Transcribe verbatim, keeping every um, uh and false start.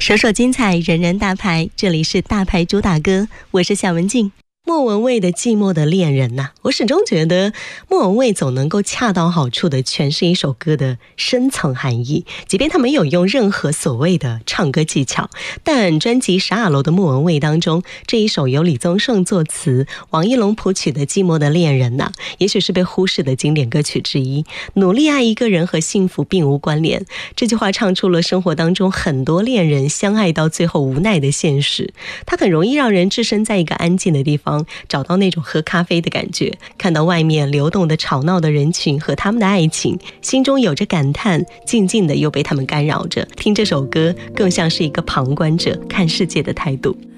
首首精彩，人人大牌，这里是大牌主打歌，我是夏文静。莫文蔚的寂寞的恋人呐、啊，我始终觉得莫文蔚总能够恰到好处的诠释一首歌的深层含义，即便他没有用任何所谓的唱歌技巧，但专辑《傻阿楼》的莫文蔚当中，这一首由李宗盛作词、王一龙谱曲的寂寞的恋人呐、啊，也许是被忽视的经典歌曲之一。努力爱一个人和幸福并无关联，这句话唱出了生活当中很多恋人相爱到最后无奈的现实。它很容易让人置身在一个安静的地方，找到那种喝咖啡的感觉，看到外面流动的吵闹的人群和他们的爱情，心中有着感叹，静静的又被他们干扰着。听这首歌更像是一个旁观者看世界的态度。